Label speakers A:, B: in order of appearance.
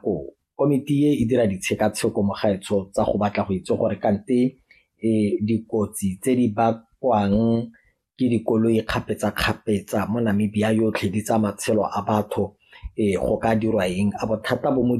A: nako komiti e dira ditshekatsheko mo gaetsho tsa go batla go itse gore kante dikotsi tse di bakwang ke dikoloi kgapetsa-kgapetsa mo Namibia yotlhe di tsa matshelo a batho go ka dirwa eng a bothata bo mo